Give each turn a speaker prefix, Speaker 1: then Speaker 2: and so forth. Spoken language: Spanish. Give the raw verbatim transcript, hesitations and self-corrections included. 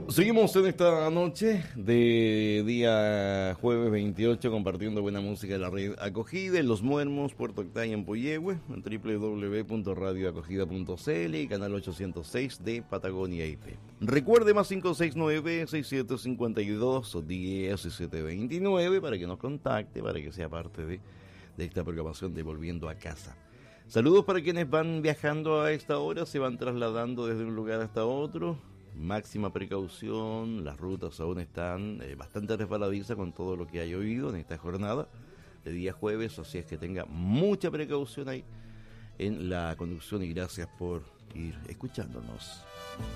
Speaker 1: Seguimos en esta noche de día jueves veintiocho compartiendo buena música de la red Acogida en Los Muermos, Puerto Octay, en Puyehue, en doble u doble u doble u punto radio acogida punto c l y canal ochocientos seis de Patagonia I P. Recuerde más cinco seis nueve, seis siete cinco dos o diecisiete veintinueve para que nos contacte, para que sea parte de, de esta programación de Volviendo a Casa. Saludos para quienes van viajando a esta hora, se van trasladando desde un lugar hasta otro. Máxima precaución, las rutas aún están eh, bastante resbaladizas con todo lo que ha llovido en esta jornada de día jueves, así es que tenga mucha precaución ahí en la conducción y gracias por ir escuchándonos.